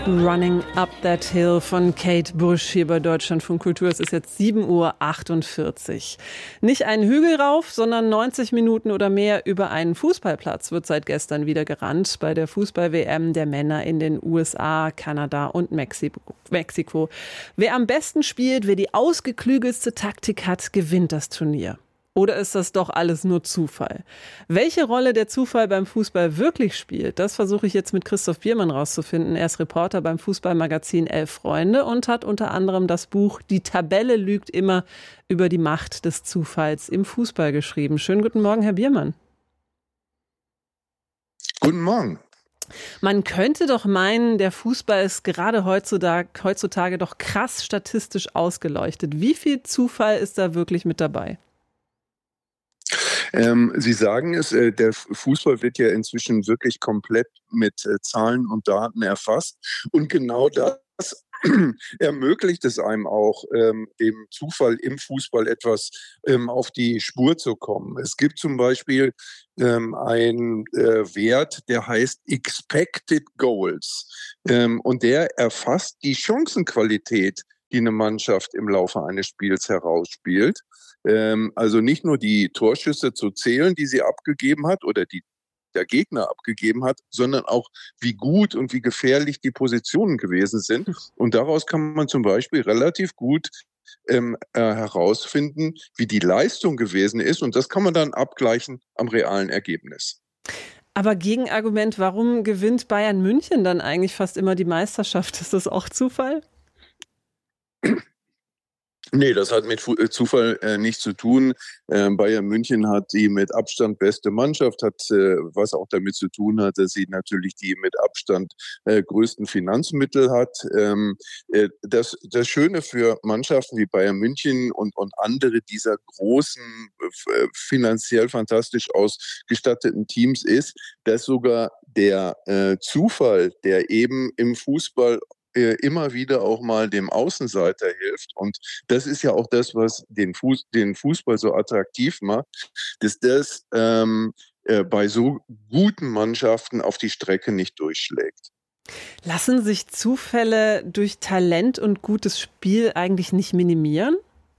Running Up That Hill von Kate Bush hier bei Deutschlandfunk Kultur. Es ist jetzt 7:48 Uhr. Nicht einen Hügel rauf, sondern 90 Minuten oder mehr über einen Fußballplatz wird seit gestern wieder gerannt bei der Fußball-WM der Männer in den USA, Kanada und Mexiko. Wer am besten spielt, wer die ausgeklügelste Taktik hat, gewinnt das Turnier. Oder ist das doch alles nur Zufall? Welche Rolle der Zufall beim Fußball wirklich spielt, das versuche ich jetzt mit Christoph Biermann rauszufinden. Er ist Reporter beim Fußballmagazin Elf Freunde und hat unter anderem das Buch Die Tabelle lügt immer über die Macht des Zufalls im Fußball geschrieben. Schönen guten Morgen, Herr Biermann. Guten Morgen. Man könnte doch meinen, der Fußball ist gerade heutzutage doch krass statistisch ausgeleuchtet. Wie viel Zufall ist da wirklich mit dabei? Sie sagen es, der Fußball wird ja inzwischen wirklich komplett mit Zahlen und Daten erfasst. Und genau das ermöglicht es einem auch, dem Zufall im Fußball etwas auf die Spur zu kommen. Es gibt zum Beispiel einen Wert, der heißt Expected Goals. Und der erfasst die Chancenqualität, die eine Mannschaft im Laufe eines Spiels herausspielt. Also nicht nur die Torschüsse zu zählen, die sie abgegeben hat oder die der Gegner abgegeben hat, sondern auch wie gut und wie gefährlich die Positionen gewesen sind. Und daraus kann man zum Beispiel relativ gut herausfinden, wie die Leistung gewesen ist. Und das kann man dann abgleichen am realen Ergebnis. Aber Gegenargument, warum gewinnt Bayern München dann eigentlich fast immer die Meisterschaft? Ist das auch Zufall? Nee, das hat mit Zufall nichts zu tun. Bayern München hat die mit Abstand beste Mannschaft, was auch damit zu tun hat, dass sie natürlich die mit Abstand größten Finanzmittel hat. Das Schöne für Mannschaften wie Bayern München und andere dieser großen, finanziell fantastisch ausgestatteten Teams ist, dass sogar der Zufall, der eben im Fußball immer wieder auch mal dem Außenseiter hilft. Und das ist ja auch das, was den Fußball so attraktiv macht, dass das bei so guten Mannschaften auf die Strecke nicht durchschlägt. Lassen sich Zufälle durch Talent und gutes Spiel eigentlich nicht minimieren?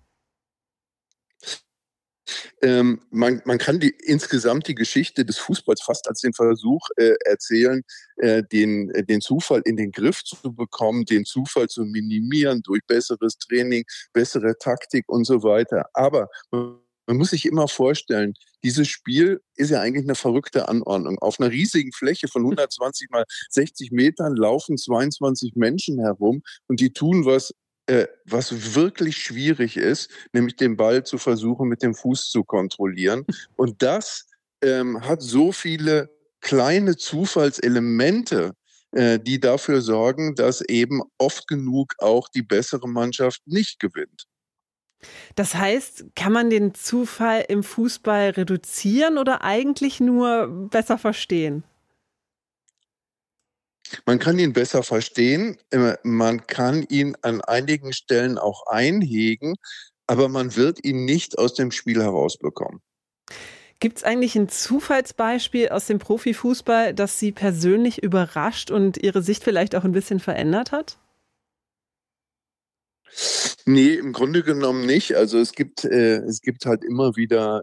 Man kann insgesamt die Geschichte des Fußballs fast als den Versuch erzählen, den Zufall in den Griff zu bekommen, den Zufall zu minimieren durch besseres Training, bessere Taktik und so weiter. Aber man muss sich immer vorstellen, dieses Spiel ist ja eigentlich eine verrückte Anordnung. Auf einer riesigen Fläche von 120 mal 60 Metern laufen 22 Menschen herum und die tun was wirklich schwierig ist, nämlich den Ball zu versuchen, mit dem Fuß zu kontrollieren. Und das hat so viele kleine Zufallselemente, die dafür sorgen, dass eben oft genug auch die bessere Mannschaft nicht gewinnt. Das heißt, kann man den Zufall im Fußball reduzieren oder eigentlich nur besser verstehen? Man kann ihn besser verstehen, man kann ihn an einigen Stellen auch einhegen, aber man wird ihn nicht aus dem Spiel herausbekommen. Gibt es eigentlich ein Zufallsbeispiel aus dem Profifußball, das Sie persönlich überrascht und Ihre Sicht vielleicht auch ein bisschen verändert hat? Nee, im Grunde genommen nicht. Also es gibt halt immer wieder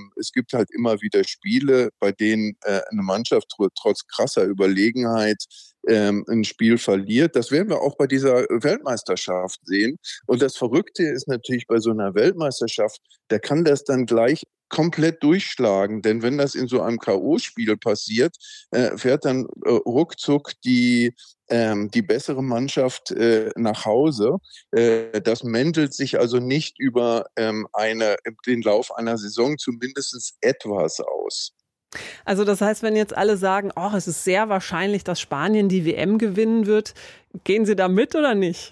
Spiele, bei denen eine Mannschaft trotz krasser Überlegenheit ein Spiel verliert. Das werden wir auch bei dieser Weltmeisterschaft sehen. Und das Verrückte ist natürlich bei so einer Weltmeisterschaft, da kann das dann gleich komplett durchschlagen. Denn wenn das in so einem K.O.-Spiel passiert, fährt dann ruckzuck die bessere Mannschaft nach Hause. Das mäntelt sich also nicht über den Lauf einer Saison zumindest etwas aus. Also das heißt, wenn jetzt alle sagen, oh, es ist sehr wahrscheinlich, dass Spanien die WM gewinnen wird, gehen Sie da mit oder nicht?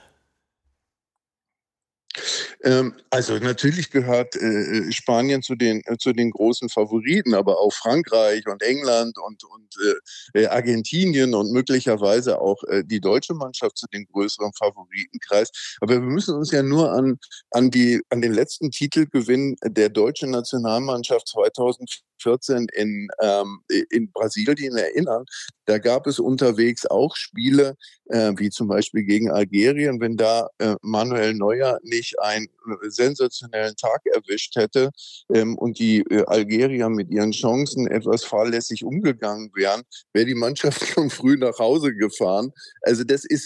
Also natürlich gehört Spanien zu den großen Favoriten, aber auch Frankreich und England und Argentinien und möglicherweise auch die deutsche Mannschaft zu den größeren Favoritenkreis. Aber wir müssen uns ja nur an den letzten Titelgewinn der deutschen Nationalmannschaft 2014 2014 in Brasilien erinnern. Da gab es unterwegs auch Spiele, wie zum Beispiel gegen Algerien, wenn da Manuel Neuer nicht einen sensationellen Tag erwischt hätte und die Algerier mit ihren Chancen etwas fahrlässig umgegangen wären, wäre die Mannschaft schon früh nach Hause gefahren. Also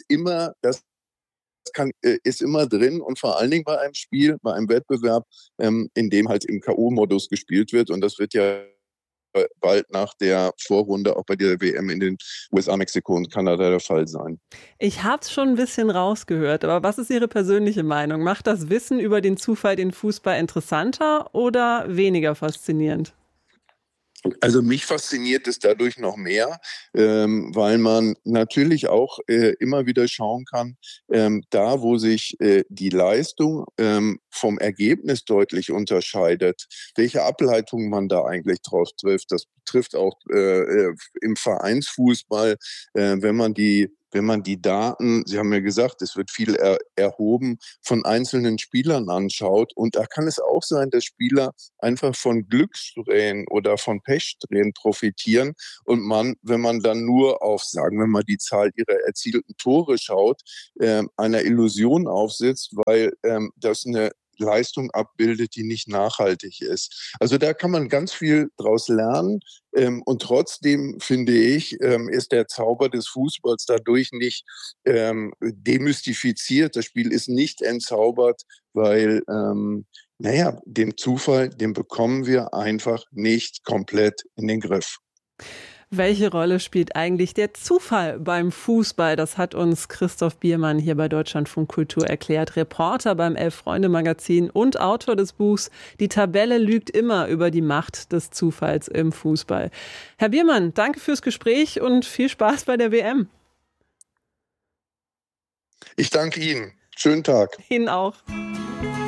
ist immer drin und vor allen Dingen bei einem Spiel, bei einem Wettbewerb, in dem halt im K.O.-Modus gespielt wird, und das wird ja bald nach der Vorrunde auch bei der WM in den USA, Mexiko und Kanada der Fall sein. Ich habe es schon ein bisschen rausgehört, aber was ist Ihre persönliche Meinung? Macht das Wissen über den Zufall den Fußball interessanter oder weniger faszinierend? Also mich fasziniert es dadurch noch mehr, weil man natürlich auch immer wieder schauen kann, da wo sich die Leistung vom Ergebnis deutlich unterscheidet, welche Ableitung man da eigentlich draus trifft. Das trifft auch im Vereinsfußball, wenn man die Daten, Sie haben ja gesagt, es wird viel erhoben, von einzelnen Spielern anschaut. Und da kann es auch sein, dass Spieler einfach von Glückssträhnen oder von Pechsträhnen profitieren. Und wenn man dann nur auf, sagen wir mal, die Zahl ihrer erzielten Tore schaut, einer Illusion aufsitzt, weil das eine Leistung abbildet, die nicht nachhaltig ist. Also da kann man ganz viel draus lernen. Und trotzdem, finde ich, ist der Zauber des Fußballs dadurch nicht demystifiziert. Das Spiel ist nicht entzaubert, weil, den Zufall, den bekommen wir einfach nicht komplett in den Griff. Welche Rolle spielt eigentlich der Zufall beim Fußball? Das hat uns Christoph Biermann hier bei Deutschlandfunk Kultur erklärt. Reporter beim Elf-Freunde-Magazin und Autor des Buchs Die Tabelle lügt immer über die Macht des Zufalls im Fußball. Herr Biermann, danke fürs Gespräch und viel Spaß bei der WM. Ich danke Ihnen. Schönen Tag. Ihnen auch.